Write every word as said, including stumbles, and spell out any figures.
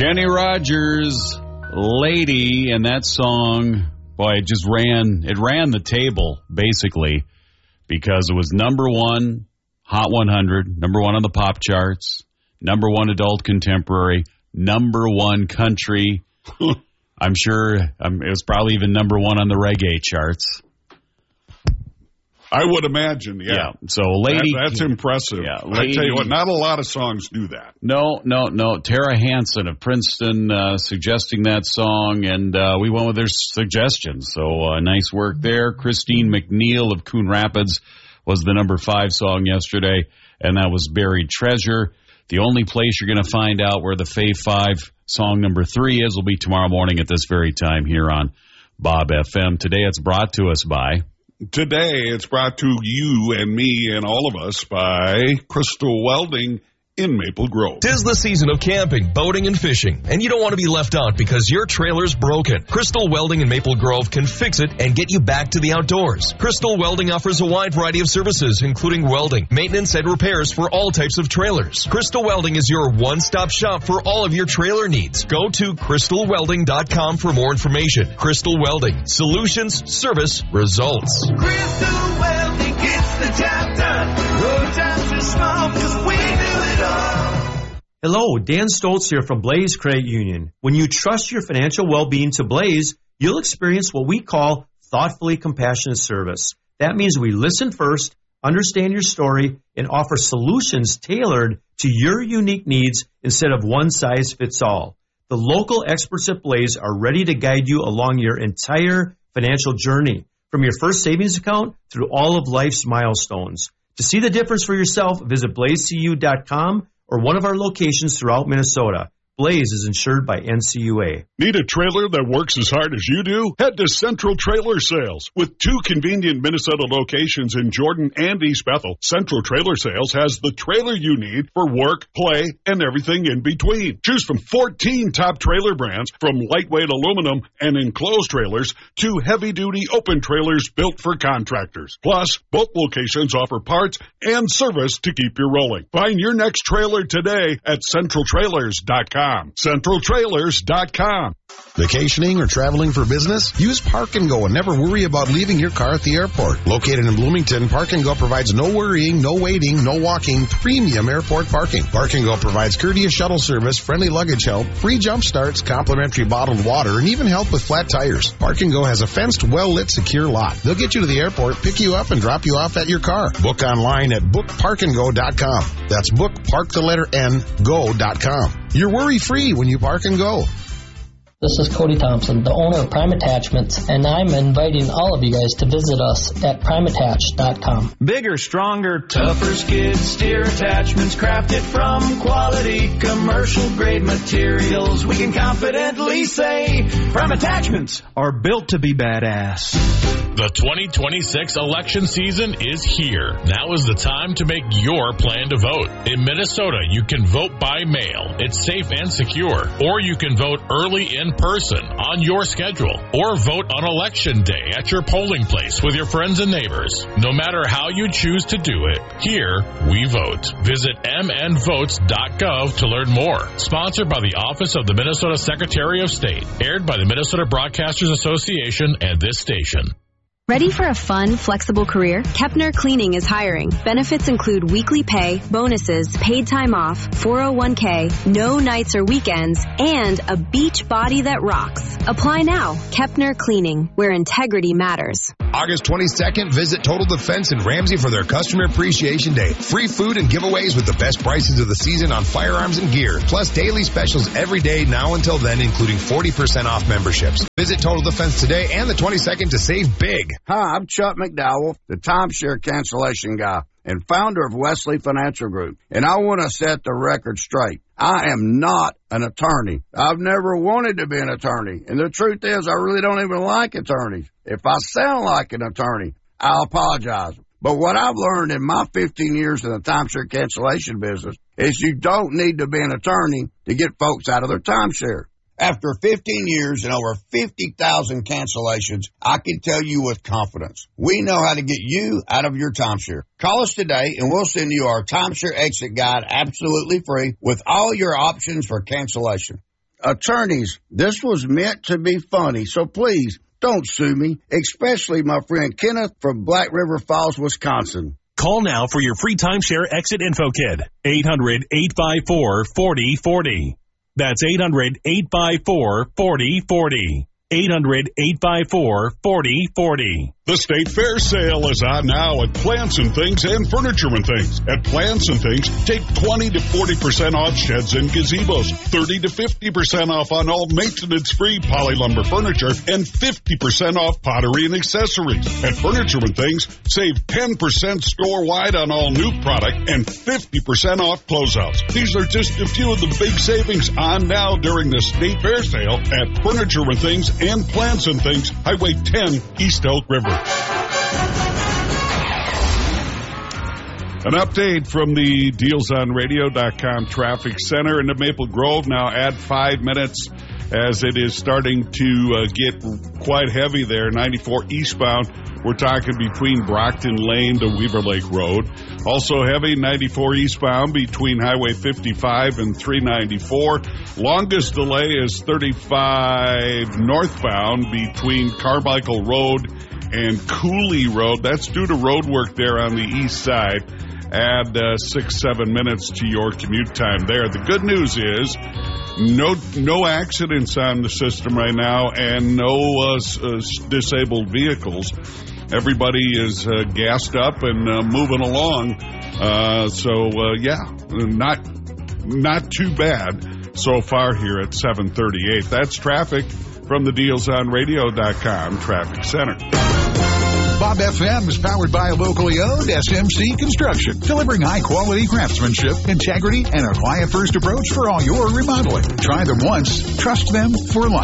Kenny Rogers, Lady, and that song, boy, it just ran, it ran the table, basically, because it was number one, Hot one hundred, number one on the pop charts, number one adult contemporary, number one country. I'm sure um, it was probably even number one on the reggae charts. I would imagine, yeah. yeah. So, Lady. That, that's impressive. Yeah, Lady, I tell you what, not a lot of songs do that. No, no, no. Tara Hansen of Princeton uh, suggesting that song, and uh, we went with their suggestions. So, uh, nice work there. Christine McNeil of Coon Rapids was the number five song yesterday, and that was Buried Treasure. The only place you're going to find out where the Fave five song number three is will be tomorrow morning at this very time here on Bob F M. Today it's brought to us by... Today, it's brought to you and me and all of us by Crystal Welding in Maple Grove. 'Tis the season of camping, boating, and fishing, and you don't want to be left out because your trailer's broken. Crystal Welding in Maple Grove can fix it and get you back to the outdoors. Crystal Welding offers a wide variety of services, including welding, maintenance, and repairs for all types of trailers. Crystal Welding is your one-stop shop for all of your trailer needs. Go to crystal welding dot com for more information. Crystal Welding. Solutions, service, results. Crystal Welding gets the job done. Road times are small because we do it all. Hello, Dan Stoltz here from Blaze Credit Union. When you trust your financial well-being to Blaze, you'll experience what we call thoughtfully compassionate service. That means we listen first, understand your story, and offer solutions tailored to your unique needs instead of one size fits all. The local experts at Blaze are ready to guide you along your entire financial journey, from your first savings account through all of life's milestones. To see the difference for yourself, visit blaze c u dot com or one of our locations throughout Minnesota. Blaze is insured by N C U A. Need a trailer that works as hard as you do? Head to Central Trailer Sales. With two convenient Minnesota locations in Jordan and East Bethel, Central Trailer Sales has the trailer you need for work, play, and everything in between. Choose from fourteen top trailer brands, from lightweight aluminum and enclosed trailers to heavy-duty open trailers built for contractors. Plus, both locations offer parts and service to keep you rolling. Find your next trailer today at central trailers dot com. central trailers dot com. Vacationing or traveling for business? Use Park and Go and never worry about leaving your car at the airport. Located in Bloomington, Park and Go provides no worrying, no waiting, no walking, premium airport parking. Park and Go provides courteous shuttle service, friendly luggage help, free jump starts, complimentary bottled water, and even help with flat tires. Park and Go has a fenced, well-lit, secure lot. They'll get you to the airport, pick you up, and drop you off at your car. Book online at book park and go dot com. That's book, park the letter N, go dot com. You're worry-free when you Park and Go. This is Cody Thompson, the owner of Prime Attachments, and I'm inviting all of you guys to visit us at prime attach dot com. Bigger, stronger, tougher skid steer attachments crafted from quality commercial-grade materials. We can confidently say Prime Attachments are built to be badass. The twenty twenty-six election season is here. Now is the time to make your plan to vote. In Minnesota, you can vote by mail. It's safe and secure. Or you can vote early in person on your schedule, or vote on election day at your polling place with your friends and neighbors. No matter how you choose to do it, here we vote. Visit m n votes dot gov to learn more. Sponsored by the Office of the Minnesota Secretary of State. Aired by the Minnesota Broadcasters Association and this station. Ready for a fun, flexible career? Kepner Cleaning is hiring. Benefits include weekly pay, bonuses, paid time off, four oh one k, no nights or weekends, and a beach body that rocks. Apply now. Kepner Cleaning, where integrity matters. August twenty-second, visit Total Defense in Ramsey for their Customer Appreciation Day. Free food and giveaways with the best prices of the season on firearms and gear. Plus daily specials every day now until then, including forty percent off memberships. Visit Total Defense today and the twenty-second to save big. Hi, I'm Chuck McDowell, the timeshare cancellation guy and founder of Wesley Financial Group, and I want to set the record straight. I am not an attorney. I've never wanted to be an attorney, and the truth is I really don't even like attorneys. If I sound like an attorney, I'll apologize. But what I've learned in my fifteen years in the timeshare cancellation business is you don't need to be an attorney to get folks out of their timeshare. After fifteen years and over fifty thousand cancellations, I can tell you with confidence, we know how to get you out of your timeshare. Call us today and we'll send you our timeshare exit guide absolutely free with all your options for cancellation. Attorneys, this was meant to be funny, so please don't sue me, especially my friend Kenneth from Black River Falls, Wisconsin. Call now for your free timeshare exit info kit. eight hundred, eight five four, four oh four oh. That's eight hundred, eight five four, four oh four oh. eight hundred, eight five four, four oh four oh. The State Fair sale is on now at Plants and Things and Furniture and Things. At Plants and Things, take twenty to forty percent off sheds and gazebos, thirty to fifty percent off on all maintenance-free poly lumber furniture, and fifty percent off pottery and accessories. At Furniture and Things, save ten percent store-wide on all new product and fifty percent off closeouts. These are just a few of the big savings on now during the State Fair sale at Furniture and Things and Plants and Things, Highway ten, East Elk River. An update from the deals on radio dot com traffic center into Maple Grove. Now add five minutes as it is starting to uh, get quite heavy there. ninety-four eastbound. We're talking between Brockton Lane to Weaver Lake Road. Also heavy, ninety-four eastbound between Highway fifty-five and three ninety-four. Longest delay is thirty-five northbound between Carmichael Road and Cooley Road. That's due to road work there on the east side. Add uh, six, seven minutes to your commute time there. The good news is no no accidents on the system right now and no uh, uh, disabled vehicles. Everybody is uh, gassed up and uh, moving along. Uh, so, uh, yeah, not not too bad so far here at seven thirty-eight. That's traffic from the deals on radio dot com Traffic Center. Bob F M is powered by a locally owned S M C Construction, delivering high-quality craftsmanship, integrity, and a client-first approach for all your remodeling. Try them once, trust them for life.